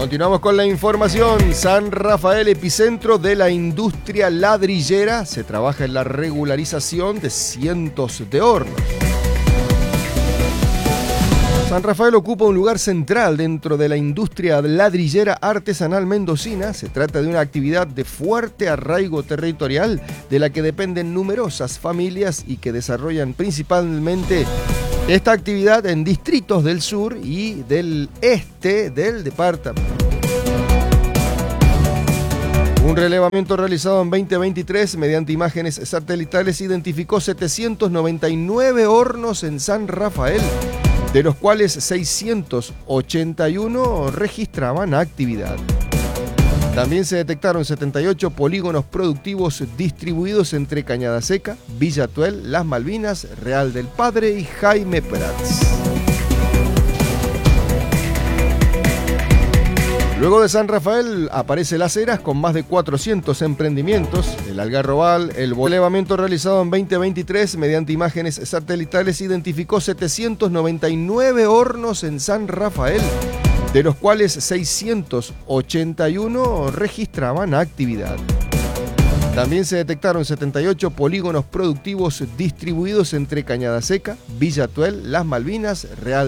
Continuamos con la información. San Rafael, epicentro de la industria ladrillera. Se trabaja en la regularización de cientos de hornos. San Rafael ocupa un lugar central dentro de la industria ladrillera artesanal mendocina. Se trata de una actividad de fuerte arraigo territorial de la que dependen numerosas familias y que desarrollan principalmente esta actividad en distritos del sur y del este del departamento. Un relevamiento realizado en 2023 mediante imágenes satelitales identificó 799 hornos en San Rafael, de los cuales 681 registraban actividad. También se detectaron 78 polígonos productivos distribuidos entre Cañada Seca, Villa Tuel, Las Malvinas, Real del Padre y Jaime Prats. Luego de San Rafael aparece Las Heras con más de 400 emprendimientos. El Algarrobal, el relevamiento realizado en 2023 mediante imágenes satelitales identificó 799 hornos en San Rafael, de los cuales 681 registraban actividad. También se detectaron 78 polígonos productivos distribuidos entre Cañada Seca, Villa Tuel, Las Malvinas, Real